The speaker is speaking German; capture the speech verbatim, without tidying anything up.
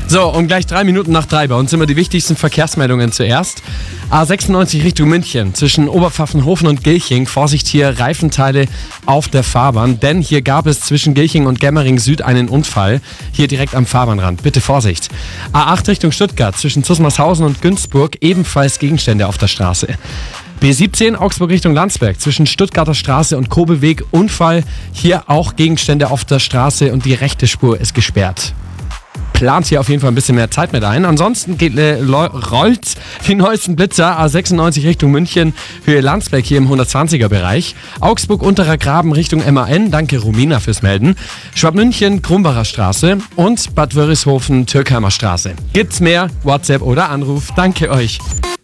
So, und gleich drei Minuten nach drei. Bei uns sind wir die wichtigsten Verkehrsmeldungen zuerst. A sechsundneunzig Richtung München zwischen Oberpfaffenhofen und Gilching. Vorsicht hier, Reifenteile auf der Fahrbahn. Denn hier gab es zwischen Gilching und Gemmering Süd einen Unfall. Hier direkt am Fahrbahnrand. Bitte Vorsicht. A acht Richtung Stuttgart zwischen Zusmarshausen und Günzburg. Ebenfalls Gegenstände auf der Straße. B siebzehn Augsburg Richtung Landsberg zwischen Stuttgarter Straße und Kobelweg. Unfall. Hier auch Gegenstände auf der Straße und die rechte Spur ist gesperrt. Plant hier auf jeden Fall ein bisschen mehr Zeit mit ein. Ansonsten geht, äh, rollt die neuesten Blitzer A sechsundneunzig Richtung München, Höhe Landsberg hier im hundertzwanziger Bereich. Augsburg Unterer Graben Richtung M A N, danke Romina fürs Melden. Schwabmünchen Krumbacher Straße und Bad Wörishofen Türkheimer Straße. Gibt's mehr? WhatsApp oder Anruf. Danke euch.